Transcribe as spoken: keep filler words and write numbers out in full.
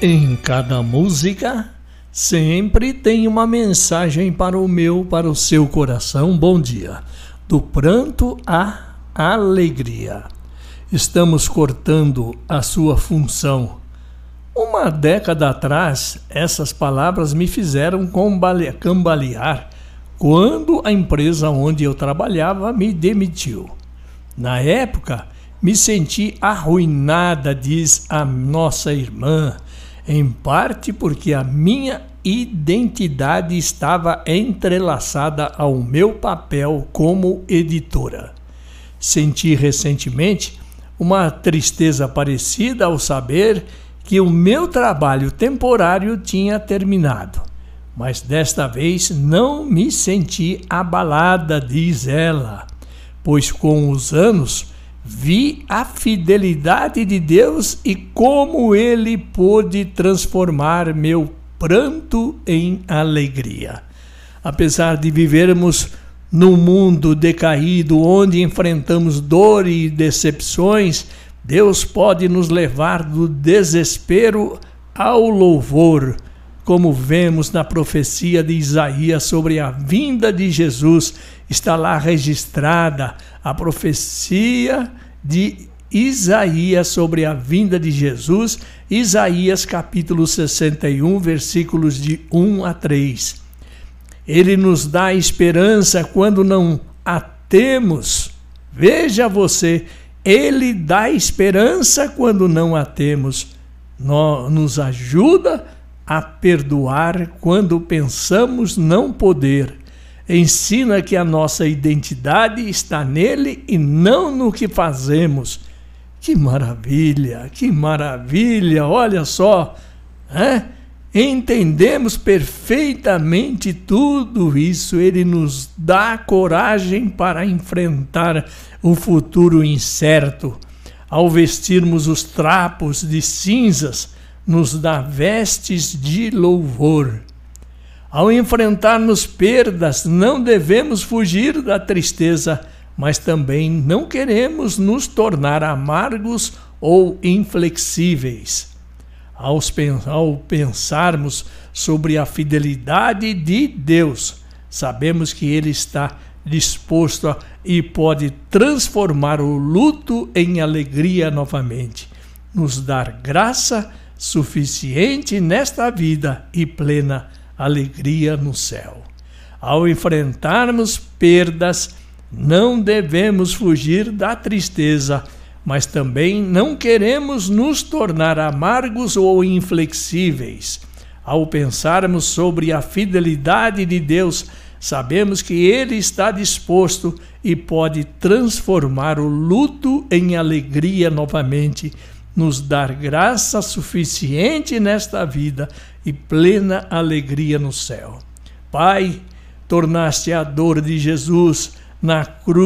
Em cada música, sempre tem uma mensagem para o meu, para o seu coração. Bom dia. Do pranto à alegria. Estamos cortando a sua função. Uma década atrás, essas palavras me fizeram cambalear quando a empresa onde eu trabalhava me demitiu. Na época, me senti arruinada, diz a nossa irmã, em parte porque a minha identidade estava entrelaçada ao meu papel como editora. Senti recentemente uma tristeza parecida ao saber que o meu trabalho temporário tinha terminado. Mas desta vez não me senti abalada, diz ela, pois com os anos vi a fidelidade de Deus e como Ele pôde transformar meu pranto em alegria. Apesar de vivermos num mundo decaído, onde enfrentamos dor e decepções, Deus pode nos levar do desespero ao louvor, como vemos na profecia de Isaías sobre a vinda de Jesus. Está lá registrada a profecia de Isaías sobre a vinda de Jesus, Isaías capítulo sessenta e um, versículos de um a três. Ele nos dá esperança quando não a temos. Veja você, Ele dá esperança quando não a temos. Nos ajuda a perdoar quando pensamos não poder. Ensina que a nossa identidade está nele e não no que fazemos. Que maravilha, que maravilha, olha só, né? Entendemos perfeitamente tudo isso. Ele nos dá coragem para enfrentar o futuro incerto. Ao vestirmos os trapos de cinzas, nos dá vestes de louvor. Ao enfrentarmos perdas, não devemos fugir da tristeza, mas também não queremos nos tornar amargos ou inflexíveis. Ao pensarmos sobre a fidelidade de Deus, sabemos que Ele está disposto a, e pode transformar o luto em alegria novamente, nos dar graça suficiente nesta vida e plena alegria no céu. Ao enfrentarmos perdas, não devemos fugir da tristeza, mas também não queremos nos tornar amargos ou inflexíveis. Ao pensarmos sobre a fidelidade de Deus, sabemos que Ele está disposto e pode transformar o luto em alegria novamente, nos dar graça suficiente nesta vida e plena alegria no céu. Pai, tornaste a dor de Jesus na cruz